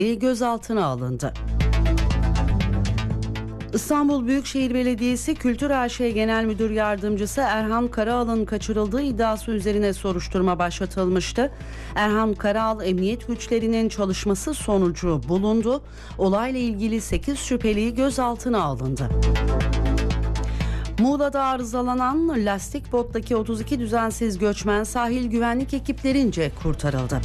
gözaltına alındı. İstanbul Büyükşehir Belediyesi Kültür AŞ Genel Müdür Yardımcısı Erhan Karaal'ın kaçırıldığı iddiası üzerine soruşturma başlatılmıştı. Erhan Karaal emniyet güçlerinin çalışması sonucu bulundu. Olayla ilgili 8 şüpheli gözaltına alındı. Muğla'da arızalanan lastik bottaki 32 düzensiz göçmen sahil güvenlik ekiplerince kurtarıldı.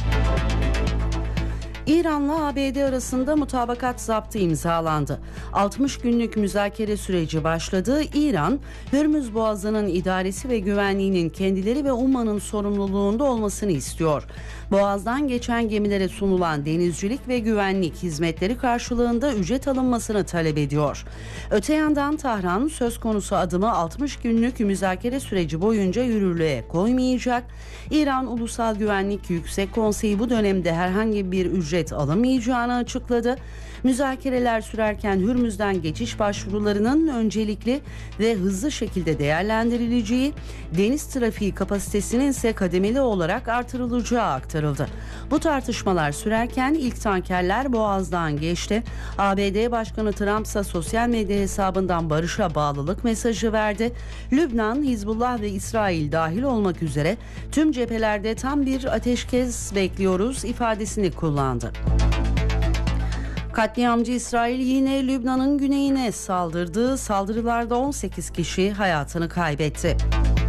İran'la ABD arasında mutabakat zaptı imzalandı. 60 günlük müzakere süreci başladı. İran, Hürmüz Boğazı'nın idaresi ve güvenliğinin kendileri ve Umman'ın sorumluluğunda olmasını istiyor. Boğaz'dan geçen gemilere sunulan denizcilik ve güvenlik hizmetleri karşılığında ücret alınmasını talep ediyor. Öte yandan Tahran söz konusu adımı 60 günlük müzakere süreci boyunca yürürlüğe koymayacak. İran Ulusal Güvenlik Yüksek Konseyi bu dönemde herhangi bir ücret alamayacağını açıkladı. Müzakereler sürerken Hürmüz'den geçiş başvurularının öncelikli ve hızlı şekilde değerlendirileceği, deniz trafiği kapasitesinin ise kademeli olarak artırılacağı aktarıldı. Bu tartışmalar sürerken ilk tankerler Boğaz'dan geçti. ABD Başkanı Trump ise sosyal medya hesabından barışa bağlılık mesajı verdi. Lübnan, Hizbullah ve İsrail dahil olmak üzere tüm cephelerde tam bir ateşkes bekliyoruz ifadesini kullandı. Katliamcı İsrail yine Lübnan'ın güneyine saldırdı. Saldırılarda 18 kişi hayatını kaybetti.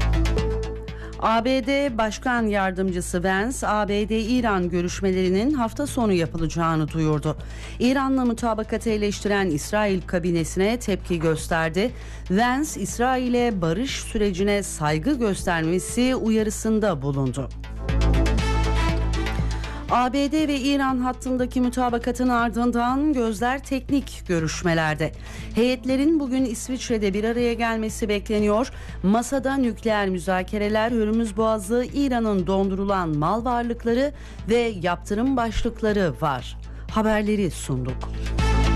ABD Başkan Yardımcısı Vance, ABD-İran görüşmelerinin hafta sonu yapılacağını duyurdu. İran'la mutabakatı eleştiren İsrail kabinesine tepki gösterdi. Vance, İsrail'e barış sürecine saygı göstermesi uyarısında bulundu. ABD ve İran hattındaki mutabakatın ardından gözler teknik görüşmelerde. Heyetlerin bugün İsviçre'de bir araya gelmesi bekleniyor. Masada nükleer müzakereler, Hürmüz Boğazı, İran'ın dondurulan mal varlıkları ve yaptırım başlıkları var. Haberleri sunduk.